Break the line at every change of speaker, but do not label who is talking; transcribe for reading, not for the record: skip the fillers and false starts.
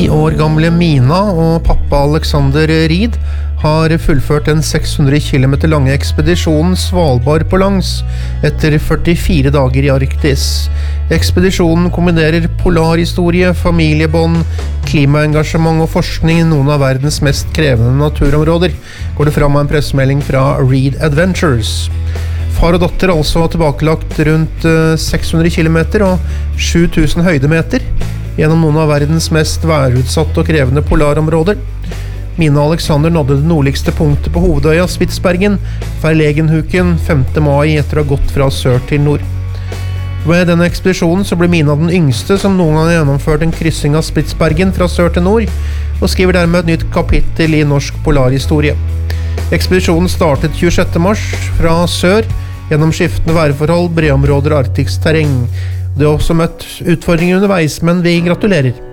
10 år gamle Mina og pappa Alexander Reed har fullført den 600 km lange ekspedisjonen Svalbard på langs etter 44 dager i Arktis. Ekspedisjonen kombinerer polarhistorie, familiebånd, klimaengasjement og forskning i noen av verdens mest krevende naturområder, går det fram av en pressemelding fra Reed Adventures. Far og datter altså har tilbakelagt rundt 600 km og 7000 høydemeter gjennom noen av verdens mest værutsatte og krevende polarområder. Mina og Alexander nådde det nordligste punktet på hovedøya Spitsbergen, Verlegenhuken, 5. mai etter å ha gått fra sør til nord. Ved denne ekspedisjonen så ble Mina den yngste som noen gang har gjennomført en kryssing av Spitsbergen fra sør til nord, og skriver dermed et nytt kapittel i norsk polarhistorie. Ekspedisjonen startet 26. mars fra sør, gjennom skiftende værforhold, bredområder og arktisk terreng. Det har også møtt utfordringer underveis, men vi gratulerer.